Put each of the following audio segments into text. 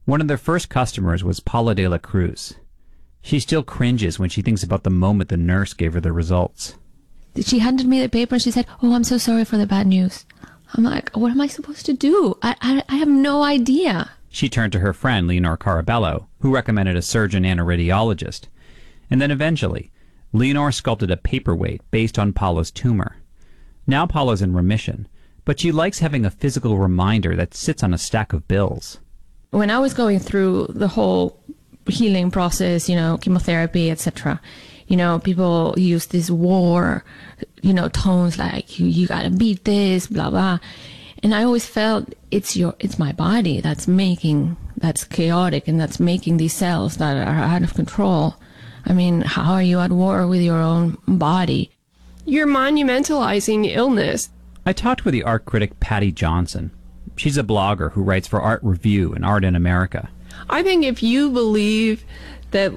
One of their first customers was Paula de la Cruz. She still cringes when she thinks about the moment the nurse gave her the results. She handed me the paper and she said, "Oh, I'm so sorry for the bad news." I'm like, what am I supposed to do? I have no idea. She turned to her friend, Leonor Carabello, who recommended a surgeon and a radiologist. And then eventually, Leonor sculpted a paperweight based on Paula's tumor. Now Paula's in remission, but she likes having a physical reminder that sits on a stack of bills. When I was going through the whole healing process, chemotherapy, etc., people use this war, tones like you gotta beat this, blah, blah. And I always felt it's my body that's chaotic and that's making these cells that are out of control. I mean, how are you at war with your own body? You're monumentalizing illness. I talked with the art critic Patty Johnson. She's a blogger who writes for Art Review and Art in America. I think if you believe that,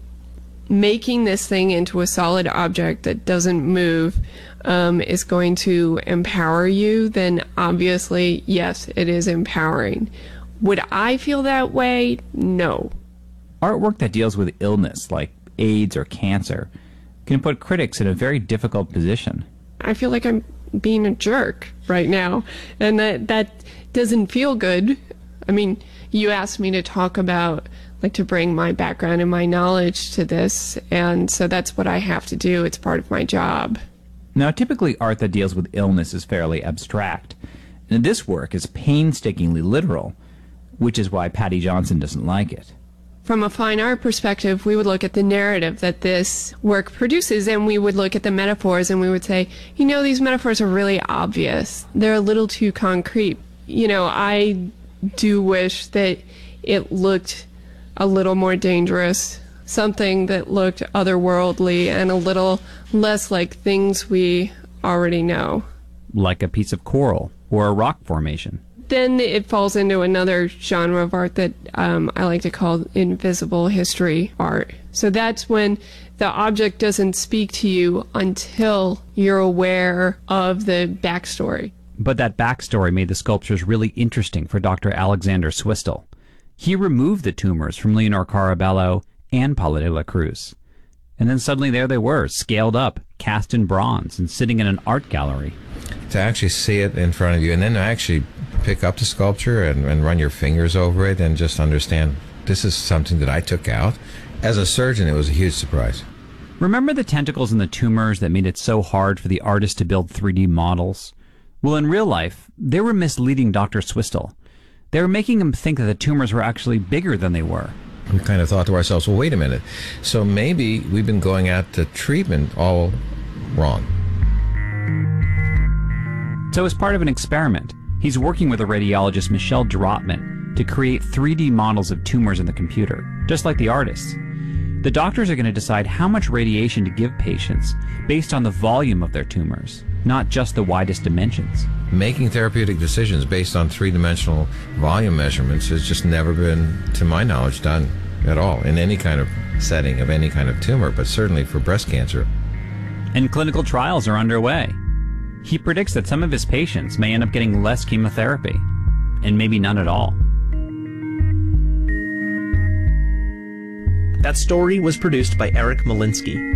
making this thing into a solid object that doesn't move is going to empower you, then obviously, yes, it is empowering. Would I feel that way? No. Artwork that deals with illness, like AIDS or cancer, can put critics in a very difficult position. I feel like I'm being a jerk right now, and that doesn't feel good. I mean, you asked me to talk about, to bring my background and my knowledge to this, and so that's what I have to do. It's part of my job. Now, typically art that deals with illness is fairly abstract, and this work is painstakingly literal, which is why Patty Johnson doesn't like it. From a fine art perspective, we would look at the narrative that this work produces, and we would look at the metaphors, and we would say, these metaphors are really obvious. They're a little too concrete. I do wish that it looked a little more dangerous, something that looked otherworldly and a little less like things we already know. Like a piece of coral or a rock formation. Then it falls into another genre of art that I like to call invisible history art. So that's when the object doesn't speak to you until you're aware of the backstory. But that backstory made the sculptures really interesting for Dr. Alexander Swistel. He removed the tumors from Leonor Carabello and Paula de la Cruz. And then suddenly there they were, scaled up, cast in bronze, and sitting in an art gallery. To actually see it in front of you, and then to actually pick up the sculpture and run your fingers over it and just understand this is something that I took out. As a surgeon, it was a huge surprise. Remember the tentacles and the tumors that made it so hard for the artist to build 3D models? Well, in real life, they were misleading Dr. Swistel. They were making him think that the tumors were actually bigger than they were. We kind of thought to ourselves, well, wait a minute. So maybe we've been going at the treatment all wrong. So as part of an experiment, he's working with a radiologist, Michelle Drotman, to create 3D models of tumors in the computer, just like the artists. The doctors are going to decide how much radiation to give patients based on the volume of their tumors, not just the widest dimensions. Making therapeutic decisions based on three-dimensional volume measurements has just never been, to my knowledge, done at all in any kind of setting of any kind of tumor, but certainly for breast cancer. And clinical trials are underway. He predicts that some of his patients may end up getting less chemotherapy, and maybe none at all. That story was produced by Eric Malinsky.